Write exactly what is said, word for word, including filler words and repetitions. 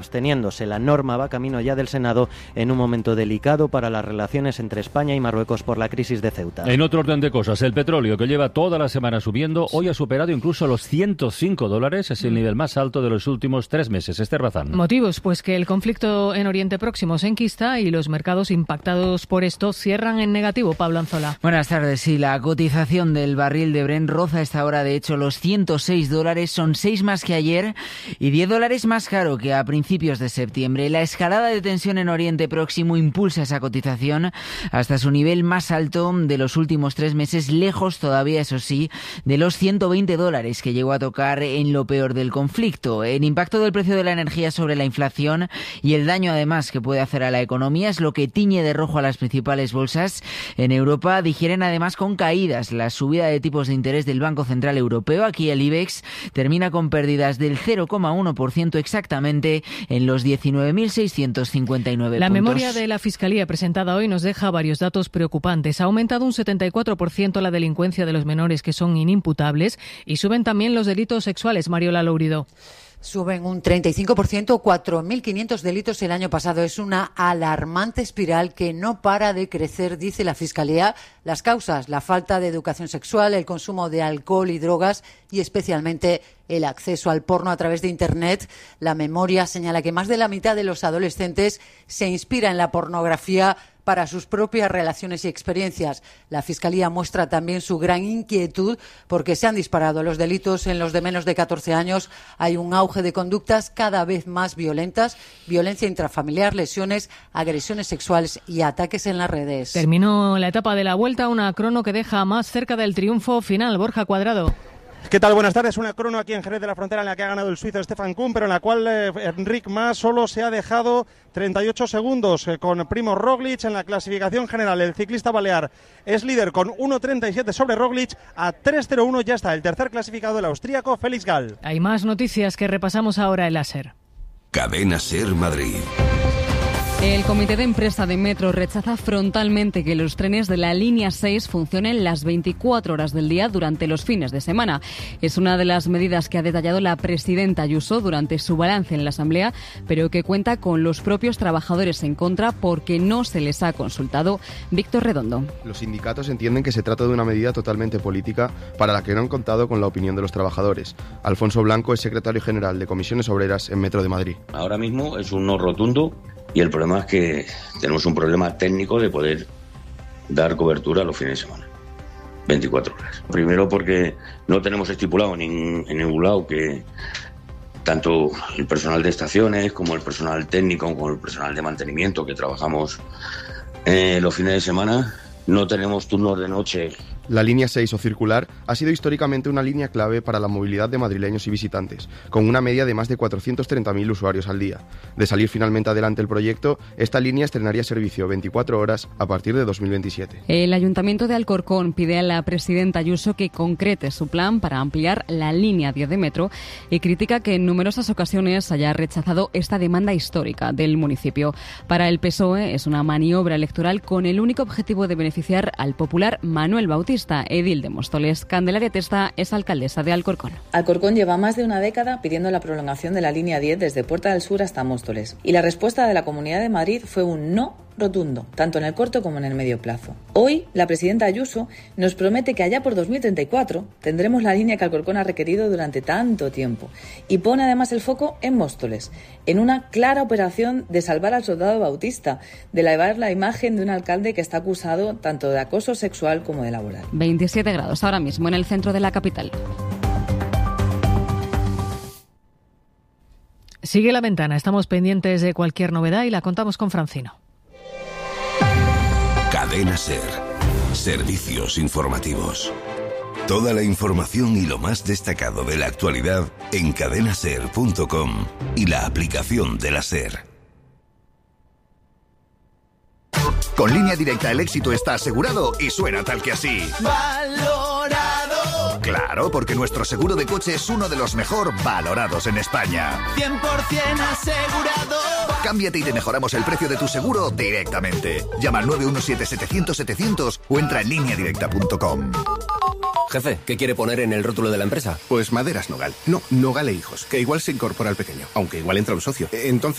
absteniéndose. La norma va camino ya del Senado en un momento delicado para las relaciones entre España y Marruecos por la crisis de Ceuta. En otro orden de cosas, el petróleo, que lleva toda la semana subiendo, hoy ha superado incluso los ciento cinco dólares. Es el nivel más alto de los últimos tres meses. Esther Bazán. Motivos, pues que el conflicto en Oriente Próximo se enquista y los mercados impactados por esto cierran en negativo. Pablo Anzola. Buenas tardes. Sí, la cotización del barril de Brent roza a esta hora, de hecho, los ciento seis dólares. Son seis más que ayer y diez dólares más caro que a principios de septiembre. La escalada de tensión en Oriente Próximo impulsa esa cotización hasta su nivel más alto de los últimos tres meses, lejos todavía, eso sí, de los ciento veinte dólares que llegó a tocar en lo peor del conflicto. El impacto del precio de la energía sobre la inflación y el daño además que puede hacer a la economía es lo que tiñe de rojo a las principales bolsas. En Europa digieren además con caídas la subida de tipos de interés del Banco Central Europeo. Aquí el IBEX termina con pérdidas del cero coma uno por ciento exactamente en los diecinueve mil seiscientos cincuenta y nueve la puntos. La memoria de la Fiscalía presentada hoy nos deja varios datos preocupantes. Ha aumentado un setenta y cuatro por ciento la delincuencia de los menores que son inimputables y suben también los delitos sexuales. Mariola Lourido. Suben un treinta y cinco por ciento, cuatro mil quinientos delitos el año pasado. Es una alarmante espiral que no para de crecer, dice la Fiscalía. Las causas, la falta de educación sexual, el consumo de alcohol y drogas y especialmente el acceso al porno a través de Internet. La memoria señala que más de la mitad de los adolescentes se inspira en la pornografía para sus propias relaciones y experiencias. La Fiscalía muestra también su gran inquietud porque se han disparado los delitos en los de menos de catorce años. Hay un auge de conductas cada vez más violentas, violencia intrafamiliar, lesiones, agresiones sexuales y ataques en las redes. Terminó la etapa de la vuelta, una crono que deja más cerca del triunfo final. Borja Cuadrado. ¿Qué tal? Buenas tardes. Una crono aquí en Jerez de la Frontera en la que ha ganado el suizo Stefan Kuhn, pero en la cual eh, Enric Mas solo se ha dejado treinta y ocho segundos eh, con Primo Roglic en la clasificación general. El ciclista balear es líder con uno treinta y siete sobre Roglic. A tres cero uno ya está el tercer clasificado, el austríaco Félix Gall. Hay más noticias que repasamos ahora en la SER. Cadena SER Madrid. El comité de empresa de Metro rechaza frontalmente que los trenes de la línea seis funcionen las veinticuatro horas del día durante los fines de semana. Es una de las medidas que ha detallado la presidenta Ayuso durante su balance en la Asamblea, pero que cuenta con los propios trabajadores en contra porque no se les ha consultado. Víctor Redondo. Los sindicatos entienden que se trata de una medida totalmente política para la que no han contado con la opinión de los trabajadores. Alfonso Blanco es secretario general de Comisiones Obreras en Metro de Madrid. Ahora mismo es un no rotundo. Y el problema es que tenemos un problema técnico de poder dar cobertura a los fines de semana, veinticuatro horas. Primero porque no tenemos estipulado en, en ningún lado que tanto el personal de estaciones como el personal técnico como el personal de mantenimiento que trabajamos eh, los fines de semana, no tenemos turnos de noche. La línea seis o circular ha sido históricamente una línea clave para la movilidad de madrileños y visitantes, con una media de más de cuatrocientos treinta mil usuarios al día. De salir finalmente adelante el proyecto, esta línea estrenaría servicio veinticuatro horas a partir de dos mil veintisiete. El Ayuntamiento de Alcorcón pide a la presidenta Ayuso que concrete su plan para ampliar la línea diez de metro y critica que en numerosas ocasiones haya rechazado esta demanda histórica del municipio. Para el P S O E es una maniobra electoral con el único objetivo de beneficiar al popular Manuel Bautista, edil de Móstoles. Candelaria Testa es alcaldesa de Alcorcón. Alcorcón lleva más de una década pidiendo la prolongación de la línea diez desde Puerta del Sur hasta Móstoles. Y la respuesta de la Comunidad de Madrid fue un no rotundo, tanto en el corto como en el medio plazo. Hoy, la presidenta Ayuso nos promete que allá por dos mil treinta y cuatro tendremos la línea que Alcorcón ha requerido durante tanto tiempo. Y pone además el foco en Móstoles, en una clara operación de salvar al soldado Bautista, de lavar la imagen de un alcalde que está acusado tanto de acoso sexual como de laboral. veintisiete grados ahora mismo en el centro de la capital. Sigue la ventana, estamos pendientes de cualquier novedad y la contamos con Francino. Cadena SER. Servicios informativos. Toda la información y lo más destacado de la actualidad en cadena ser punto com y la aplicación de la SER. Con Línea Directa el éxito está asegurado y suena tal que así. ¡Valorado! Claro, porque nuestro seguro de coche es uno de los mejor valorados en España. cien por ciento asegurado. Cámbiate y te mejoramos el precio de tu seguro directamente. Llama al nueve uno siete setecientos setecientos o entra en línea directa punto com. Jefe, ¿qué quiere poner en el rótulo de la empresa? Pues Maderas Nogal. No, Nogal e Hijos, que igual se incorpora al pequeño, aunque igual entra un socio. Entonces